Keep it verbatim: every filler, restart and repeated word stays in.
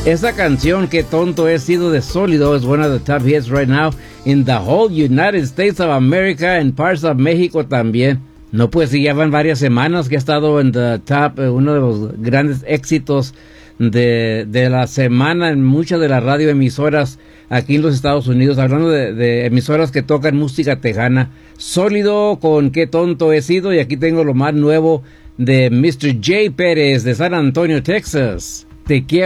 Esa canción, Qué tonto he sido de Sólido, is one of the top hits right now in the whole United States of America and parts of México también. No, pues sí, ya van varias semanas que ha estado en the top, eh, uno de los grandes éxitos de, de la semana en muchas de las radioemisoras aquí en los Estados Unidos, hablando de, de emisoras que tocan música tejana. Sólido con Qué tonto he sido, y aquí tengo lo más nuevo de mister Jay Pérez de San Antonio, Texas. Te quiero.